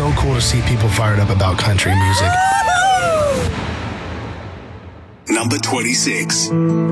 so cool to see people fired up about country music. Number 26.